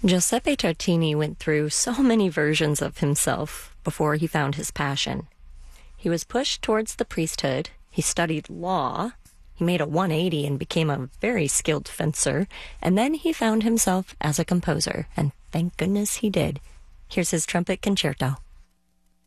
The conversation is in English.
Giuseppe Tartini went through so many versions of himself before he found his passion. He was pushed towards the priesthood, he studied law, he made a 180 and became a very skilled fencer, and then he found himself as a composer, and thank goodness he did. Here's his trumpet concerto.